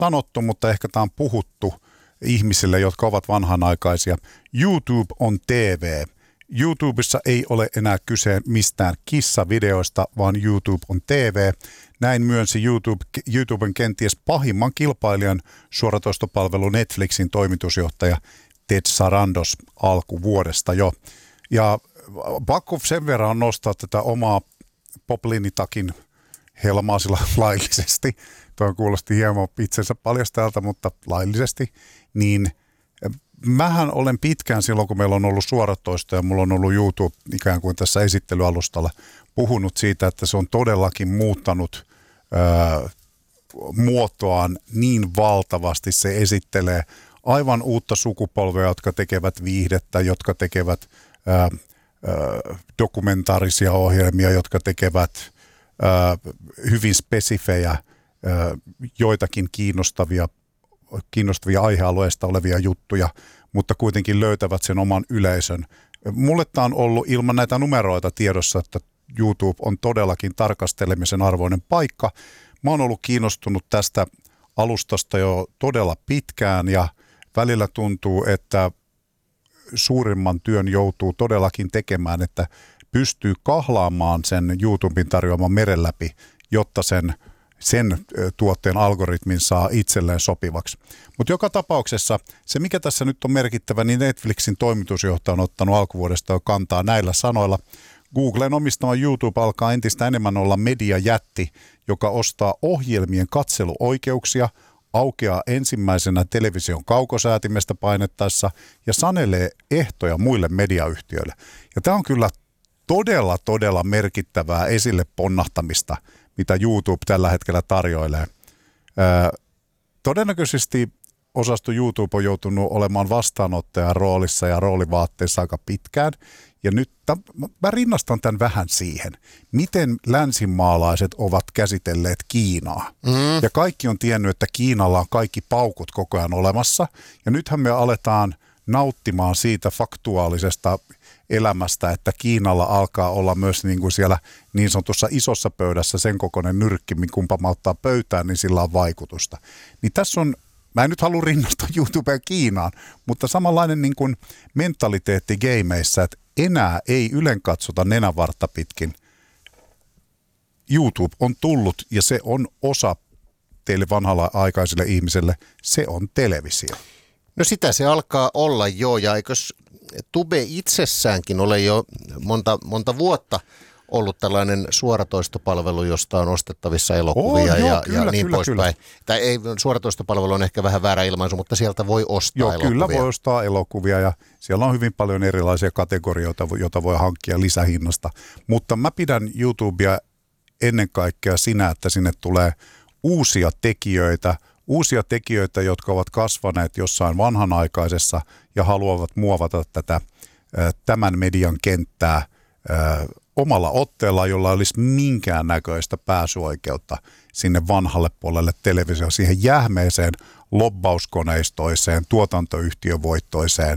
sanottu, mutta ehkä tämä on puhuttu ihmisille, jotka ovat vanhanaikaisia. YouTube on TV. YouTubessa ei ole enää kyse mistään kissavideoista, vaan YouTube on TV. Näin myönsi YouTuben kenties pahimman kilpailijan suoratoistopalvelu Netflixin toimitusjohtaja Ted Sarandos alkuvuodesta jo. Ja pakko sen verran nostaa tätä omaa poplinitakin helmaa sillä laillisesti. Tuo kuulosti hieman itsensä paljastajalta, mutta laillisesti. Niin mähän olen pitkään silloin, kun meillä on ollut suoratoisto ja mulla on ollut YouTube ikään kuin tässä esittelyalustalla puhunut siitä, että se on todellakin muuttanut muotoaan niin valtavasti. Se esittelee aivan uutta sukupolvea, jotka tekevät viihdettä, jotka tekevät dokumentaarisia ohjelmia, jotka tekevät hyvin spesifejä, joitakin kiinnostavia aihealueista olevia juttuja, mutta kuitenkin löytävät sen oman yleisön. Mulle tämä on ollut ilman näitä numeroita tiedossa, että YouTube on todellakin tarkastelemisen arvoinen paikka. Mä oon ollut kiinnostunut tästä alustasta jo todella pitkään ja välillä tuntuu, että suurimman työn joutuu todellakin tekemään, että pystyy kahlaamaan sen YouTuben tarjoaman meren läpi, jotta sen tuotteen algoritmin saa itselleen sopivaksi. Mutta joka tapauksessa se, mikä tässä nyt on merkittävä, niin Netflixin toimitusjohtaja on ottanut alkuvuodesta jo kantaa näillä sanoilla. Googlen omistama YouTube alkaa entistä enemmän olla mediajätti, joka ostaa ohjelmien katseluoikeuksia, aukeaa ensimmäisenä television kaukosäätimestä painettaessa ja sanelee ehtoja muille mediayhtiöille. Ja tämä on kyllä todella merkittävää esille ponnahtamista, mitä YouTube tällä hetkellä tarjoilee. Todennäköisesti osasto YouTube on joutunut olemaan vastaanottajan roolissa ja roolivaatteissa aika pitkään. Ja nyt mä rinnastan tämän vähän siihen, miten länsimaalaiset ovat käsitelleet Kiinaa. Ja kaikki on tiennyt, että Kiinalla on kaikki paukut koko ajan olemassa. Ja nythän me aletaan nauttimaan siitä faktuaalisesta elämästä, että Kiinalla alkaa olla myös niin kuin siellä niin sanotussa isossa pöydässä sen kokoinen nyrkki, kun pamauttaa pöytään, niin sillä on vaikutusta. Niin tässä on, mä en nyt halua rinnastaa YouTubea Kiinaan, mutta samanlainen niin kuin mentaliteetti gameissä, että enää ei ylen katsota nenävartta pitkin. YouTube on tullut ja se on osa teille vanhalla aikaiselle ihmiselle, se on televisio. No sitä se alkaa olla jo, ja eikös Tube itsessäänkin ole jo monta vuotta ollut tällainen suoratoistopalvelu, josta on ostettavissa elokuvia ja niin poispäin. Tai ei, suoratoistopalvelu on ehkä vähän väärä ilmaisu, mutta sieltä voi ostaa elokuvia. Kyllä voi ostaa elokuvia ja siellä on hyvin paljon erilaisia kategorioita, joita voi hankkia lisähinnasta. Mutta mä pidän YouTubea ennen kaikkea siinä, että sinne tulee uusia tekijöitä, jotka ovat kasvaneet jossain vanhanaikaisessa ja haluavat muovata tämän median kenttää omalla otteella, jolla olisi minkään näköistä pääsyoikeutta sinne vanhalle puolelle televisioon, siihen jähmeeseen lobbauskoneistoiseen, tuotantoyhtiövoittoiseen,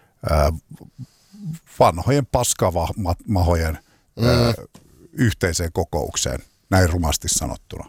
vanhojen paskamahojen yhteiseen kokoukseen, näin rumasti sanottuna.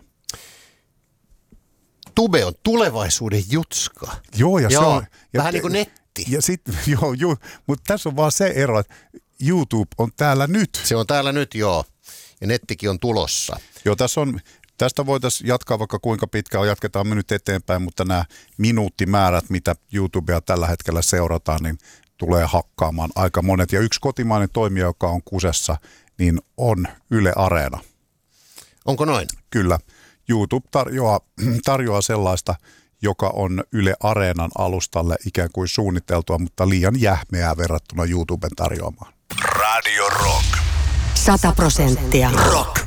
Tube on tulevaisuuden jutska. Joo, ja se on vähän niin kuin netti. Ja mutta tässä on vaan se ero, että YouTube on täällä nyt. Se on täällä nyt, joo. Ja nettikin on tulossa. Joo, tästä voitaisiin jatkaa vaikka kuinka pitkään, jatketaan me nyt eteenpäin, mutta nämä minuuttimäärät, mitä YouTubea tällä hetkellä seurataan, niin tulee hakkaamaan aika monet. Ja yksi kotimainen toimija, joka on kusessa, niin on Yle Areena. Onko noin? Kyllä. YouTube tarjoaa sellaista, joka on Yle Areenan alustalle ikään kuin suunniteltua, mutta liian jähmeää verrattuna YouTuben tarjoamaan. Radio Rock. 100% rock.